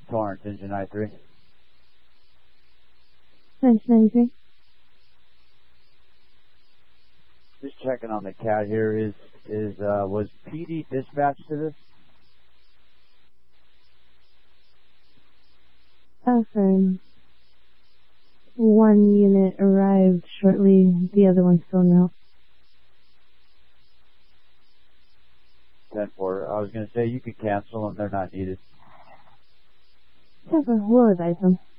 Torrance, engine I3. 1993. Just checking on the cat here. Was PD dispatched to this? Affirm. One unit arrived shortly, the other one's still no. 10-4. I was going to say you could cancel them. They're not needed. 10-4, we'll advise them.